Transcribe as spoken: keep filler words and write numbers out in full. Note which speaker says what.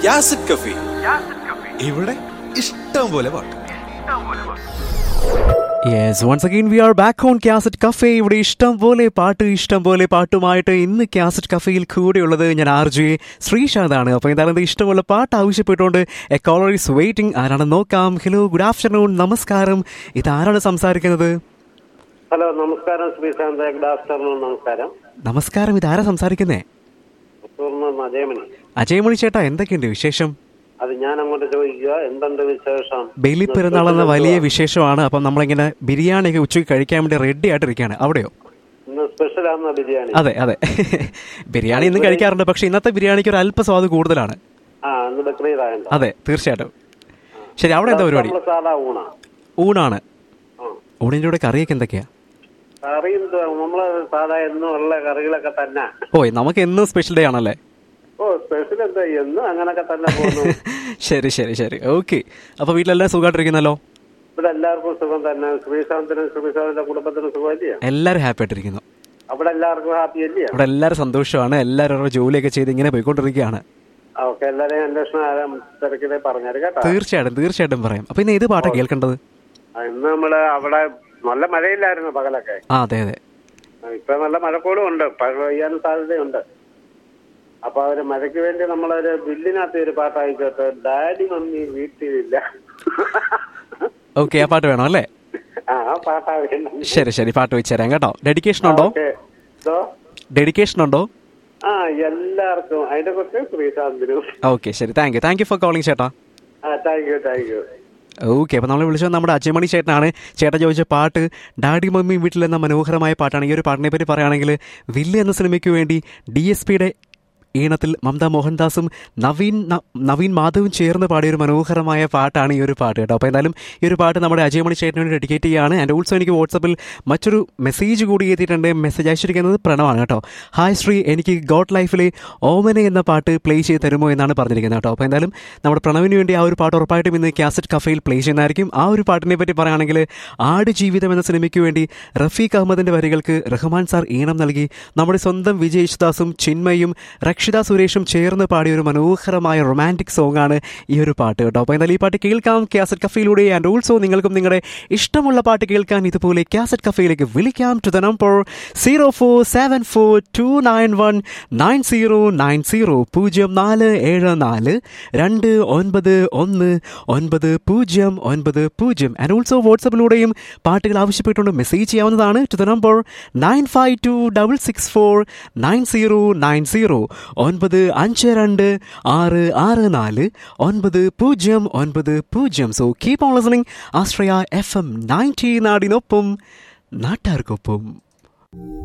Speaker 1: യാസിഡ് കഫി. ഇവിടെ ഇഷ്ടം പോലെ പാട്ട്.
Speaker 2: Yes, once again we are back on Cassette Cafe. ഇവിടെ ഇഷ്ടം പോലെ പാട്ട് ഇഷ്ടം പോലെ പാട്ടുമായിട്ട് ഇന്ന് കാസറ്റ് കഫേയിൽ കൂടെയുള്ളത് ഞാൻ ആർ ജെ ശ്രീശാന്താണ്. അപ്പോൾ എന്തായാലും ഇഷ്ടമുള്ള പാട്ട് ആവശ്യപ്പെട്ടുകൊണ്ട് എ കോളർ ഈസ് വെയിറ്റിംഗ്. ആരാണെന്ന് നോക്കാം. ഹലോ, ഗുഡ് ആഫ്റ്റർനൂൺ, നമസ്കാരം. ഇതാരാണ് സംസാരിക്കുന്നത്?
Speaker 3: ഹലോ, നമസ്കാരം ശ്രീശാന്ത്. Good afternoon. നമസ്കാരം.
Speaker 2: നമസ്കാരം. ഇതാരാ സംസാരിക്കുന്നേ?
Speaker 3: അജയമണി.
Speaker 2: അജയമണി ചേട്ടാ, എന്തൊക്കെയുണ്ട് വിശേഷം?
Speaker 3: അത് ഞാൻ അങ്ങോട്ട് ചോദിക്കുക, എന്തുണ്ട് വിശേഷം?
Speaker 2: ബലിപ്പെരുന്നാളെന്ന വലിയ വിശേഷമാണ്. അപ്പം നമ്മളിങ്ങനെ ബിരിയാണിയൊക്കെ ഉച്ചയ്ക്ക് കഴിക്കാൻ വേണ്ടി റെഡി ആയിട്ടിരിക്കുകയാണ്. അവിടെയോ?
Speaker 3: ഇന്ന് സ്പെഷ്യലാണ് ബിരിയാണി.
Speaker 2: അതെ അതെ, ബിരിയാണി ഇന്ന് കഴിക്കാറുണ്ട്. പക്ഷെ ഇന്നത്തെ ബിരിയാണിക്ക് ഒരു അല്പ സ്വാദ് കൂടുതലാണ്. അതെ, തീർച്ചയായിട്ടും. ശരി, അവിടെ എന്താ പരിപാടി? ഊണാണ്. ഊണിന്റെ കൂടെ കറിയൊക്കെ എന്തൊക്കെയാ?
Speaker 3: കറി നമ്മള് സാധാ എന്നും ഉള്ള കറികളൊക്കെ തന്നെ.
Speaker 2: ഓ, നമുക്ക് എന്നും സ്പെഷ്യൽ ഡേ ആണല്ലേ?
Speaker 3: ഓ, സ്പെഷ്യൽ എന്താ, എന്നും അങ്ങനൊക്കെ തന്നെ പോകുന്നു.
Speaker 2: ശരി ശരി ശരി, ഓക്കെ. അപ്പൊ വീട്ടിലെല്ലാം സുഖമായിട്ടിരിക്കുന്നല്ലോ?
Speaker 3: ഇവിടെ എല്ലാവർക്കും സുഖം തന്നെ. ശ്രീശാന്തിനും ശ്രീശാന്തിന്റെ കുടുംബത്തിനും സുഖമല്ലേ?
Speaker 2: എല്ലാരും ഹാപ്പി ആയിട്ടിരിക്കുന്നു.
Speaker 3: അവിടെ എല്ലാവർക്കും ഹാപ്പി അല്ലേ?
Speaker 2: ഇവിടെ എല്ലാരും സന്തോഷമാണ്. എല്ലാവരും ജോലിയൊക്കെ ചെയ്ത് ഇങ്ങനെ പോയിക്കൊണ്ടിരിക്കുകയാണ്.
Speaker 3: എല്ലാരെയും അന്വേഷണം തിരക്കിലെ പറഞ്ഞാല് കേട്ടോ.
Speaker 2: തീർച്ചയായിട്ടും തീർച്ചയായിട്ടും പറയാം. അപ്പൊ ഇന്ന് ഏത് പാട്ടാ കേൾക്കേണ്ടത്?
Speaker 3: ഇന്ന് നമ്മള് അവിടെ നല്ല മഴയില്ലായിരുന്നു പകലൊക്കെ.
Speaker 2: ആ, അതെ അതെ.
Speaker 3: ഇപ്പൊ നല്ല മഴക്കോളും ഉണ്ട്, മഴ പെയ്യാനും സാധ്യതയുണ്ട്. അപ്പൊ അവര് മഴയ്ക്ക് വേണ്ടി നമ്മളൊരു ബില്ലിനകത്ത് ഒരു പാട്ട് അയച്ചോട്ട്, ഡാഡി മമ്മി വീട്ടിലില്ല.
Speaker 2: ഓക്കെ, ആ പാട്ട് വേണം അല്ലേ?
Speaker 3: ആ പാട്ടാ.
Speaker 2: ശരി ശരി, പാട്ട് വെച്ച് തരാം കേട്ടോ. ഡെഡിക്കേഷൻ ഉണ്ടോ? ഡെഡിക്കേഷൻ ഉണ്ടോ?
Speaker 3: ആ, എല്ലാവർക്കും അതിനെ കുറിച്ച് ശ്രീശാന്തിനും.
Speaker 2: ഓക്കെ, ശരി. Thank you thank you for calling ചേട്ടാ.
Speaker 3: ആ, thank you thank you.
Speaker 2: Okay, അപ്പോൾ നമ്മൾ വിളിച്ചത് നമ്മുടെ അജയമണി ചേട്ടനാണ്. ചേട്ടൻ ചോദിച്ച പാട്ട് ഡാഡി മമ്മി വീട്ടിലെന്ന മനോഹരമായ പാട്ടാണ്. ഈ ഒരു പാട്ടിനെ പറ്റി പറയുകയാണെങ്കിൽ വില്ല് എന്ന സിനിമയ്ക്ക് വേണ്ടി ഡി എസ് പിയുടെ ഈണത്തിൽ മമത മോഹൻദാസും നവീൻ നവീൻ മാധവും ചേർന്ന് പാടിയ ഒരു മനോഹരമായ പാട്ടാണ് ഈ ഒരു പാട്ട് കേട്ടോ. അപ്പോൾ എന്തായാലും ഈ ഒരു പാട്ട് നമ്മുടെ അജയമണി ചേട്ടന് വേണ്ടി ഡെഡിക്കേറ്റ് ചെയ്യുകയാണ്. ആൻഡ് ഓൾസോ എനിക്ക് വാട്സപ്പിൽ മറ്റൊരു മെസ്സേജ് കൂടി എത്തിയിട്ടുണ്ട്. മെസ്സേജ് അയച്ചിരിക്കുന്നത് പ്രണവാണ് കേട്ടോ. ഹായ് ശ്രീ, എനിക്ക് ഗോഡ് ലൈഫിലെ ഓമന എന്ന പാട്ട് പ്ലേ ചെയ്ത് തരുമോ എന്നാണ് പറഞ്ഞിരിക്കുന്നത് കേട്ടോ. അപ്പോൾ എന്തായാലും നമ്മുടെ പ്രണവിന് വേണ്ടി ആ ഒരു പാട്ട് ഉറപ്പായിട്ടും ഇന്ന് കാസറ്റ് കഫേയിൽ പ്ലേ ചെയ്യുന്നതായിരിക്കും. ആ ഒരു പാട്ടിനെ പറ്റി പറയുകയാണെങ്കിൽ ആട് ജീവിതം എന്ന സിനിമയ്ക്ക് വേണ്ടി റഫീഖ് അഹമ്മദിൻ്റെ വരികൾക്ക് റഹ്മാൻ സാർ ഈണം നൽകി നമ്മുടെ സ്വന്തം വിജയ് യേശുദാസും ചിന്മയും രക്ഷിത സുരേഷും ചേർന്ന് പാടിയ ഒരു മനോഹരമായ റൊമാൻറ്റിക് സോങ് ആണ് ഈ ഒരു പാട്ട് കേട്ടോ. അപ്പോൾ എന്തായാലും ഈ പാട്ട് കേൾക്കാം കാസറ്റ് കഫേയിലൂടെ. ആൻഡ് ഓൾസോ നിങ്ങൾക്കും നിങ്ങളുടെ ഇഷ്ടമുള്ള പാട്ട് കേൾക്കാൻ ഇതുപോലെ കാസറ്റ് കഫേയിലേക്ക് വിളിക്കാം to the number zero four seven four to nine one nine zero nine zero പൂജ്യം നാല് ഏഴ് നാല് രണ്ട് ഒൻപത് ഒന്ന് ഒൻപത് പൂജ്യം ഒൻപത് പൂജ്യം. ആൻഡ് ഓൾസോ വാട്സപ്പിലൂടെയും പാട്ടുകൾ ആവശ്യപ്പെട്ടുകൊണ്ട് മെസ്സേജ് ചെയ്യാവുന്നതാണ് to the number nine five to double six four nine zero nine zero ഒൻപത് അഞ്ച് രണ്ട് ആറ് ആറ് നാല് ഒൻപത് പൂജ്യം ഒൻപത് പൂജ്യം. So keep on listening Ashraya F M ninety, നാടിനൊപ്പം നാട്ടാർക്കൊപ്പം.